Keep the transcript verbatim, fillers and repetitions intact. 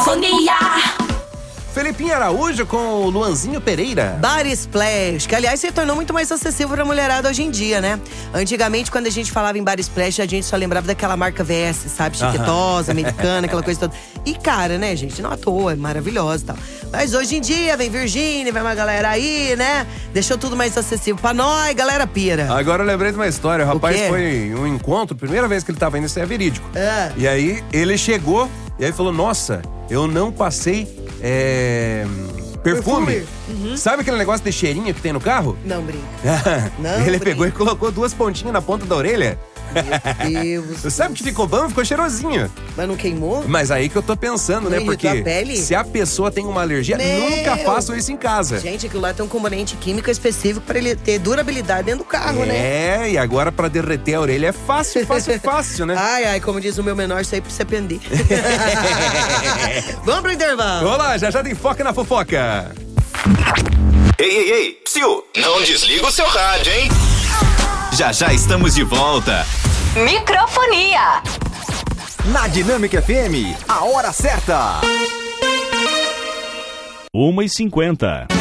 Microfonia. Felipinho Araújo com o Luanzinho Pereira. Bar Splash, que aliás se tornou muito mais acessível pra mulherada hoje em dia, né? Antigamente, quando a gente falava em Bar Splash, a gente só lembrava daquela marca V S, sabe? Chiquetosa, americana, aquela coisa toda. E cara, né, gente? Não à toa, é maravilhosa e tal. Mas hoje em dia, vem Virgínia, vem uma galera aí, né? Deixou tudo mais acessível pra nós, galera pira. Agora eu lembrei de uma história. O rapaz quê? foi em um encontro, primeira vez que ele tava indo, isso é verídico. Ah. E aí, ele chegou e aí falou, nossa, eu não passei é, perfume. Perfume. Uhum. Sabe aquele negócio de cheirinho que tem no carro? Não brinca. Não Ele brinca. pegou e colocou duas pontinhas na ponta da orelha. Meu Deus. Sabe que ficou bom? Ficou cheirosinho. Mas não queimou? Mas aí que eu tô pensando, Não né? irritou Porque a pele? se a pessoa tem uma alergia, Meu! nunca façam isso em casa. Gente, aquilo lá tem um componente químico específico pra ele ter durabilidade dentro do carro, né? É, e agora pra derreter a orelha é fácil, fácil, fácil, né? Ai, ai, como diz o meu menor, isso aí pra você aprender. Vamos pro intervalo. Vamos lá, já já tem foca na fofoca. Ei, ei, ei, psiu, não desliga o seu rádio, hein? Já já estamos de volta. Microfonia. Na Dinâmica F M, a hora certa. uma e cinquenta.